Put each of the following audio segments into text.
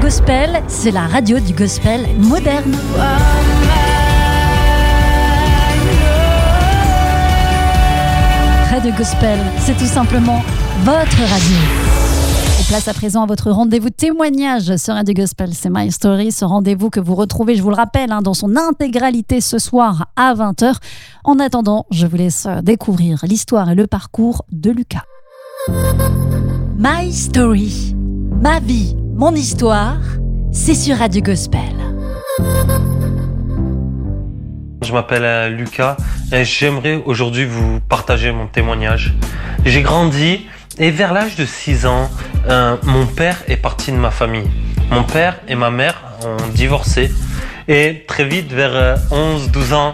Gospel, c'est la radio du gospel moderne. Radio Gospel, c'est tout simplement votre radio. Et place à présent à votre rendez-vous témoignage sur Radio Gospel, c'est My Story, ce rendez-vous que vous retrouvez, je vous le rappelle, dans son intégralité ce soir à 20h. En attendant, je vous laisse découvrir l'histoire et le parcours de Lucas. My Story, ma vie, mon histoire, c'est sur Radio Gospel. Je m'appelle Lucas et j'aimerais aujourd'hui vous partager mon témoignage. J'ai grandi et vers l'âge de 6 ans, mon père est parti de ma famille. Mon père et ma mère ont divorcé et très vite, vers 11-12 ans,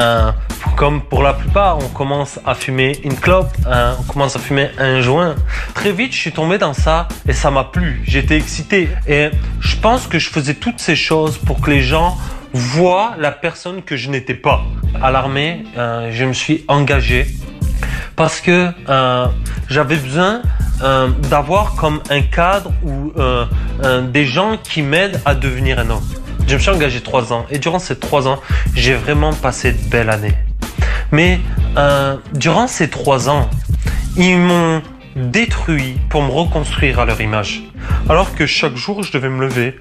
comme pour la plupart, on commence à fumer une clope, on commence à fumer un joint. Très vite, je suis tombé dans ça et ça m'a plu. J'étais excité et je pense que je faisais toutes ces choses pour que les gens voient la personne que je n'étais pas. À l'armée, je me suis engagé parce que j'avais besoin d'avoir comme un cadre ou des gens qui m'aident à devenir un homme. Je me suis engagé 3 ans et durant ces 3 ans, j'ai vraiment passé de belles années. Mais durant ces 3 ans, ils m'ont détruit pour me reconstruire à leur image. Alors que chaque jour, je devais me lever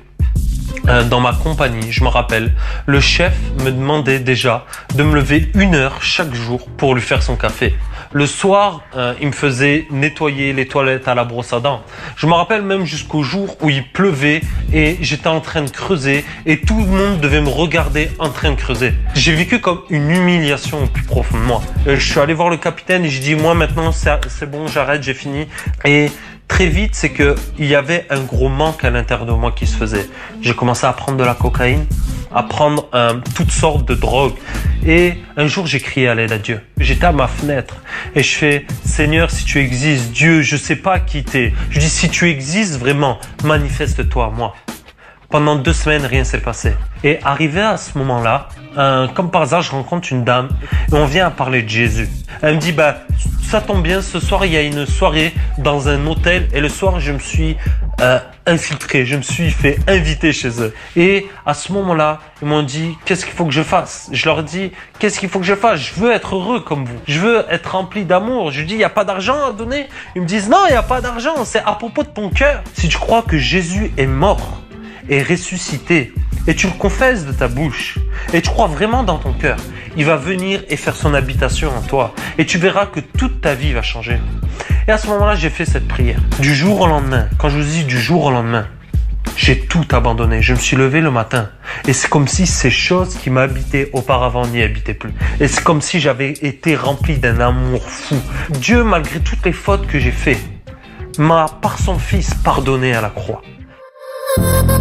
dans ma compagnie, je me rappelle, le chef me demandait déjà de me lever 1 heure chaque jour pour lui faire son café. Le soir, il me faisait nettoyer les toilettes à la brosse à dents. Je me rappelle même jusqu'au jour où il pleuvait et j'étais en train de creuser et tout le monde devait me regarder en train de creuser. J'ai vécu comme une humiliation au plus profond de moi. Je suis allé voir le capitaine et j'ai dit, moi maintenant c'est bon, j'arrête, j'ai fini. Et très vite, c'est que il y avait un gros manque à l'intérieur de moi qui se faisait. J'ai commencé à prendre de la cocaïne, à prendre toutes sortes de drogues. Et un jour, j'ai crié à l'aide à Dieu. J'étais à ma fenêtre et je fais, Seigneur, si tu existes, Dieu, je sais pas qui t'es. Je dis, si tu existes vraiment, manifeste-toi à moi. Pendant 2 semaines, rien s'est passé. Et arrivé à ce moment-là, comme par hasard, je rencontre une dame et on vient à parler de Jésus. Elle me dit, ça tombe bien, ce soir, il y a une soirée dans un hôtel et le soir, je me suis infiltré, je me suis fait inviter chez eux. Et à ce moment-là, ils m'ont dit, qu'est-ce qu'il faut que je fasse? Je leur dis, qu'est-ce qu'il faut que je fasse? Je veux être heureux comme vous. Je veux être rempli d'amour. Je dis, il n'y a pas d'argent à donner? Ils me disent, non, il n'y a pas d'argent. C'est à propos de ton cœur. Si tu crois que Jésus est mort et ressuscité, et tu le confesses de ta bouche, et tu crois vraiment dans ton cœur, il va venir et faire son habitation en toi, et tu verras que toute ta vie va changer. Et à ce moment-là, j'ai fait cette prière. Du jour au lendemain, quand je vous dis du jour au lendemain, j'ai tout abandonné. Je me suis levé le matin, et c'est comme si ces choses qui m'habitaient auparavant n'y habitaient plus. Et c'est comme si j'avais été rempli d'un amour fou. Dieu, malgré toutes les fautes que j'ai faites, m'a, par son Fils, pardonné à la croix.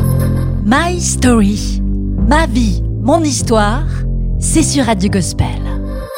My Story, ma vie, mon histoire, c'est sur Radio Gospel.